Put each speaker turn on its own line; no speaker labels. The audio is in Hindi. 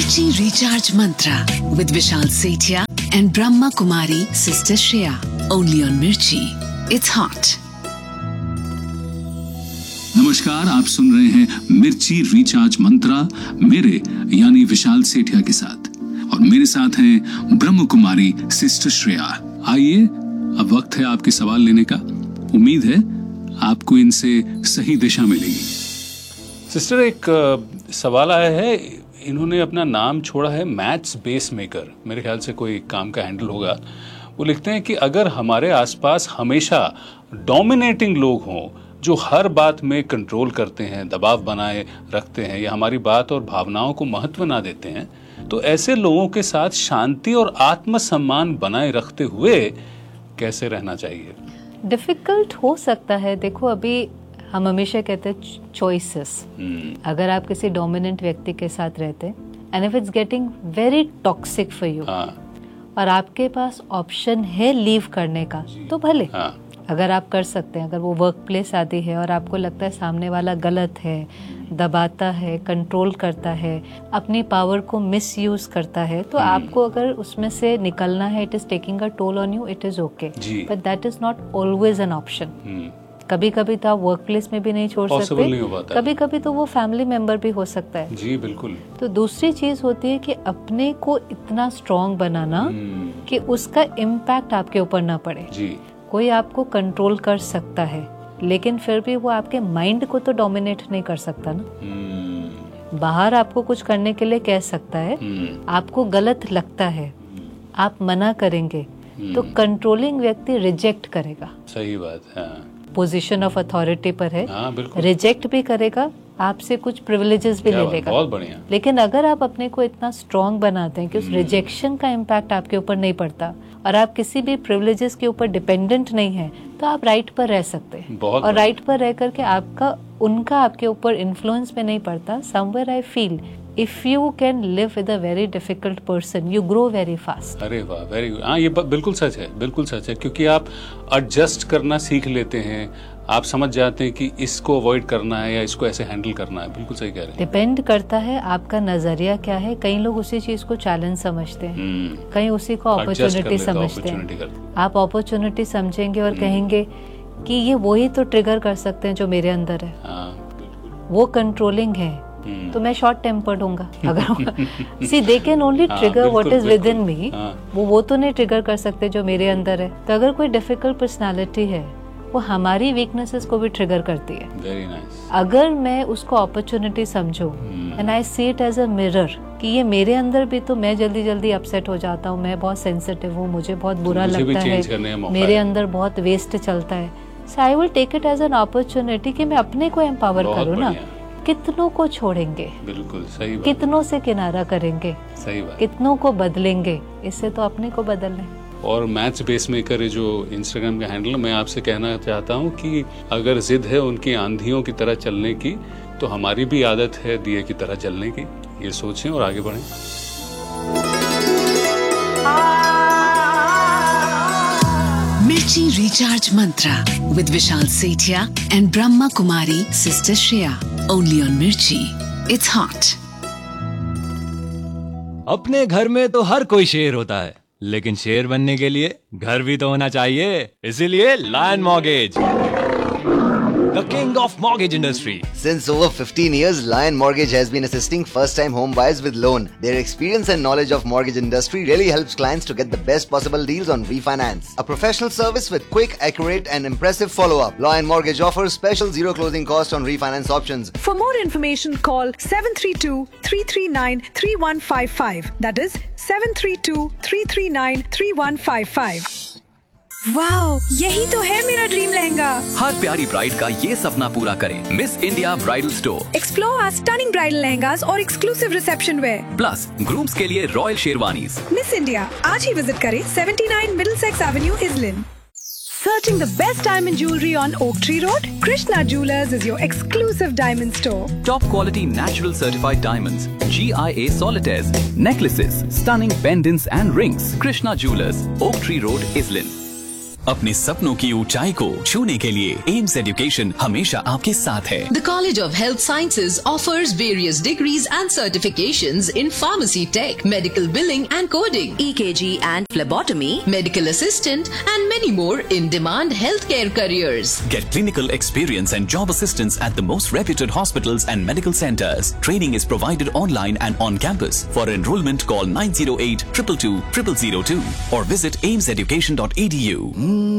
Mirchi Recharge Mantra with Vishal Sethia and Brahma Kumari Sister Shreya. Only on Mirchi. It's hot.
नमस्कार, आप सुन रहे हैं मिर्ची रिचार्ज मंत्रा मेरे यानी विशाल सेठिया के साथ, और मेरे साथ हैं ब्रह्म कुमारी सिस्टर श्रेया। आइए, अब वक्त है आपके सवाल लेने का। उम्मीद है आपको इनसे सही दिशा मिलेगी।
सिस्टर, एक सवाल आया है। इन्होंने अपना नाम छोड़ा है मैथ्स बेस मेकर, मेरे ख्याल से कोई काम का हैंडल होगा। वो लिखते हैं कि अगर हमारे आसपास हमेशा डोमिनेटिंग लोग हों जो हर बात में कंट्रोल करते हैं, दबाव बनाए रखते हैं या हमारी बात और भावनाओं को महत्व ना देते हैं, तो ऐसे लोगों के साथ शांति और आत्मसम्मान बनाए रखते हुए कैसे रहना चाहिए?
डिफिकल्ट हो सकता है। देखो, अभी हम हमेशा कहते हैं चॉइसेस। अगर आप किसी डोमिनेंट व्यक्ति के साथ रहते and if it's getting very toxic for you और आपके पास ऑप्शन है लीव करने का, तो भले अगर आप कर सकते हैं। अगर वो वर्क प्लेस आदि है और आपको लगता है सामने वाला गलत है, दबाता है, कंट्रोल करता है, अपनी पावर को मिसयूज करता है, तो आपको अगर उसमें से निकलना है, it is taking a toll on you, it is okay, but that is not always an option. कभी कभी तो आप वर्क प्लेस में भी नहीं छोड़ सकते, कभी कभी तो वो फैमिली मेंबर भी हो सकता है।
जी बिल्कुल।
तो दूसरी चीज होती है कि अपने को इतना स्ट्रांग बनाना कि उसका इम्पैक्ट आपके ऊपर ना पड़े।
जी।
कोई आपको कंट्रोल कर सकता है, लेकिन फिर भी वो आपके माइंड को तो डोमिनेट नहीं कर सकता ना। बाहर आपको कुछ करने के लिए कह सकता है, आपको गलत लगता है, आप मना करेंगे, तो कंट्रोलिंग व्यक्ति रिजेक्ट करेगा।
सही बात है।
पोजीशन ऑफ अथॉरिटी पर है,
बिल्कुल।
रिजेक्ट भी करेगा, आपसे कुछ प्रिविलेजेस भी ले लेगा।
बहुत बढ़िया।
लेकिन अगर आप अपने को इतना स्ट्रांग बनाते हैं कि उस रिजेक्शन का इम्पैक्ट आपके ऊपर नहीं पड़ता और आप किसी भी प्रिविलेजेस के ऊपर डिपेंडेंट नहीं है, तो आप राइट पर रह सकते हैं। और राइट पर रह करके उनका आपके ऊपर इन्फ्लुएंस में नहीं पड़ता। Somewhere I feel if you can live with a very difficult person, you grow very fast.
अरे वाह, वेरी गुड। हाँ, ये बिल्कुल सच है, बिल्कुल सच है, क्योंकि आप एडजस्ट करना सीख लेते हैं। आप समझ जाते हैं कि इसको अवॉइड करना है या इसको ऐसे हैंडल करना है। बिल्कुल सही कह रहे हैं।
डिपेंड करता है आपका नजरिया क्या है। कई लोग उसी चीज को चैलेंज समझते हैं, कई उसी को अपॉर्चुनिटी समझते हैं। आप अपॉर्चुनिटी समझेंगे और कहेंगे कि ये वही तो ट्रिगर कर सकते हैं जो मेरे अंदर है। वो कंट्रोलिंग है, तो मैं शॉर्ट टेम्पर्ड होऊंगा। अगर सी they can only trigger what is with in मी, वो तो नहीं ट्रिगर कर सकते जो मेरे अंदर है। तो अगर कोई डिफिकल्ट पर्सनालिटी है, वो हमारी वीकनेसेस को भी ट्रिगर करती है।
Very nice.
अगर मैं उसको opportunity समझूं and I see it as a mirror कि ये मेरे अंदर भी, तो मैं जल्दी जल्दी अपसेट हो जाता हूँ, मैं बहुत सेंसिटिव हूँ, मुझे बहुत बुरा लगता है, मेरे अंदर बहुत वेस्ट चलता है। सो I will take it as an opportunity कि मैं अपने को एम्पावर करूँ ना। कितनों को छोड़ेंगे,
बिल्कुल सही बात।
कितनों से किनारा करेंगे,
सही बात।
कितनों को बदलेंगे, इससे तो अपने को बदलना है।
और मैथ्स बेस मेकर है जो इंस्टाग्राम का हैंडल, मैं आपसे कहना चाहता हूँ कि अगर जिद है उनकी आंधियों की तरह चलने की, तो हमारी भी आदत है दिए की तरह चलने की। ये सोचें और आगे बढ़ें।
Mirchi Recharge Mantra with Vishal Sethia and Brahma Kumari Sister Shreya. Only on Mirchi. It's hot.
अपने घर में तो हर कोई शेर होता है, लेकिन शेर बनने के लिए घर भी तो होना चाहिए। इसीलिए lion mortgage, the king of mortgage industry.
Since over 15 years, Lion Mortgage has been assisting first-time home buyers with loan. Their experience and knowledge of mortgage industry really helps clients to get the best possible deals on refinance. A professional service with quick, accurate and impressive follow-up. Lion Mortgage offers special zero closing cost on refinance options.
For more information, call 732-339-3155. That is 732-339-3155.
Wow, यही तो है मेरा ड्रीम लहंगा।
हर प्यारी ब्राइड का ये सपना पूरा करें miss India bridal store.
Explore our stunning bridal lehengas और exclusive reception where,
plus grooms के लिए रॉयल शेरवानीज।
मिस इंडिया, आज ही विजिट करें 79 Middlesex Avenue, Islin. Searching the best diamond jewelry on Oak Tree Road? Krishna Jewelers is your exclusive diamond store.
Top quality natural certified diamonds, GIA solitaires, necklaces, stunning pendants and rings. Krishna Jewelers, Oak Tree Road, Islin. अपने सपनों की ऊंचाई को छूने के लिए एम्स एजुकेशन हमेशा आपके साथ है।
The College of Health Sciences offers various degrees and certifications in pharmacy tech, medical billing and coding, EKG and phlebotomy, medical assistant and many more in-demand healthcare careers.
Get clinical experience and job assistance at the most reputed hospitals and medical centers. Training is provided online and on campus. For enrollment, call 908 222 0002 or visit aimseducation.edu.